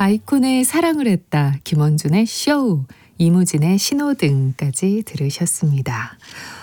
아이콘의 사랑을 했다, 김원준의 쇼, 이무진의 신호등까지 들으셨습니다.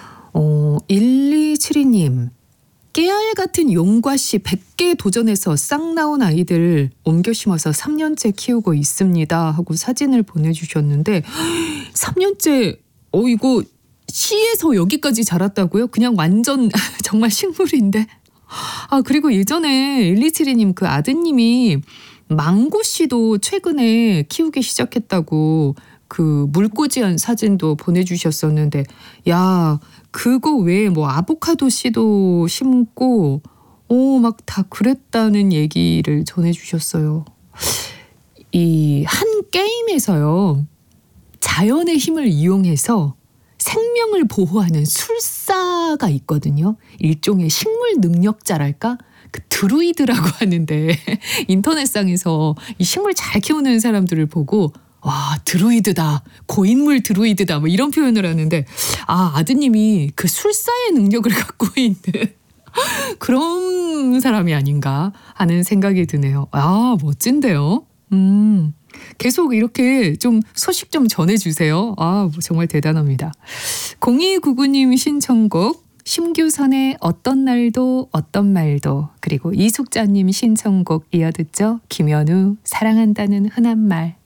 1272님, 깨알 같은 용과씨 100개 도전해서 싹 나온 아이들 옮겨 심어서 3년째 키우고 있습니다 하고 사진을 보내주셨는데, 3년째 이거 씨에서 여기까지 자랐다고요? 그냥 완전 정말 식물인데. 그리고 예전에 1272님 그 아드님이 망고씨도 최근에 키우기 시작했다고 그 물꽂이한 사진도 보내주셨었는데, 야, 그거 외에 뭐 아보카도 씨도 심고 막 다 그랬다는 얘기를 전해주셨어요. 이 한 게임에서요, 자연의 힘을 이용해서 생명을 보호하는 술사가 있거든요. 일종의 식물 능력자랄까? 그 드루이드라고 하는데 인터넷상에서 이 식물 잘 키우는 사람들을 보고 와, 드루이드다, 고인물 드루이드다 뭐 이런 표현을 하는데, 아드님이 그 술사의 능력을 갖고 있는 그런 사람이 아닌가 하는 생각이 드네요. 멋진데요. 계속 이렇게 좀 소식 좀 전해주세요. 정말 대단합니다. 0299님 신청곡 심규선의 어떤 날도 어떤 말도, 그리고 이숙자님 신청곡 이어듣죠. 김현우 사랑한다는 흔한 말.